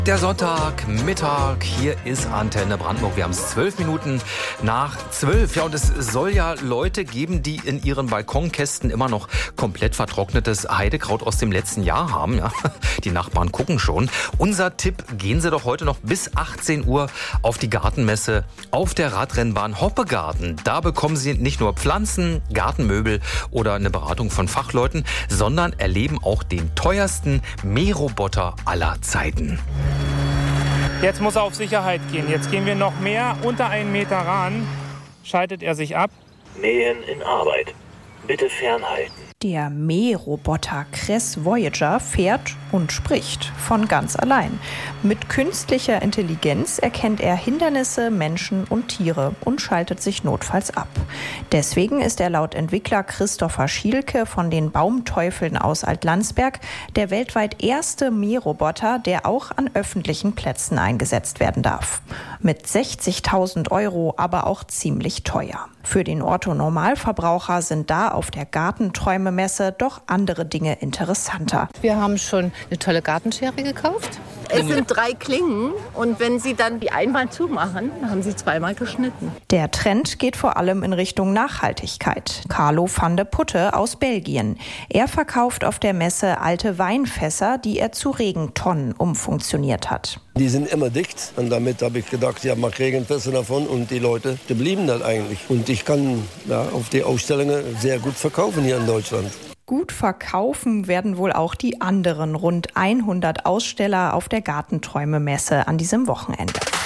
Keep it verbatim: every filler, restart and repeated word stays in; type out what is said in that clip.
Der Sonntagmittag, hier ist Antenne Brandenburg. Wir haben es zwölf Minuten nach zwölf. Ja, und es soll ja Leute geben, die in ihren Balkonkästen immer noch komplett vertrocknetes Heidekraut aus dem letzten Jahr haben. Ja, die Nachbarn gucken schon. Unser Tipp, gehen Sie doch heute noch bis achtzehn Uhr auf die Gartenmesse auf der Radrennbahn Hoppegarten. Da bekommen Sie nicht nur Pflanzen, Gartenmöbel oder eine Beratung von Fachleuten, sondern erleben auch den teuersten Mähroboter aller Zeiten. Jetzt muss er auf Sicherheit gehen. Jetzt gehen wir noch mehr unter einen Meter ran. Schaltet er sich ab. Mähen in Arbeit. Bitte fernhalten. Der Mähroboter Cress Voyager fährt und spricht von ganz allein. Mit künstlicher Intelligenz erkennt er Hindernisse, Menschen und Tiere und schaltet sich notfalls ab. Deswegen ist er laut Entwickler Christopher Schielke von den Baumteufeln aus Altlandsberg der weltweit erste Mähroboter, der auch an öffentlichen Plätzen eingesetzt werden darf. Mit sechzigtausend Euro aber auch ziemlich teuer. Für den Otto-Normalverbraucher sind da auf der Gartenträume-Messe doch andere Dinge interessanter. Wir haben schon eine tolle Gartenschere gekauft. Es sind drei Klingen und wenn Sie dann die einmal zumachen, haben Sie zweimal geschnitten. Der Trend geht vor allem in Richtung Nachhaltigkeit. Carlo van de Putte aus Belgien. Er verkauft auf der Messe alte Weinfässer, die er zu Regentonnen umfunktioniert hat. Die sind immer dicht und damit habe ich gedacht, ja, mach Regenfässer davon und die Leute, die blieben dann eigentlich. Und ich kann ja, auf die Ausstellungen sehr gut verkaufen hier in Deutschland. Gut verkaufen werden wohl auch die anderen rund hundert Aussteller auf der Gartenträume-Messe an diesem Wochenende.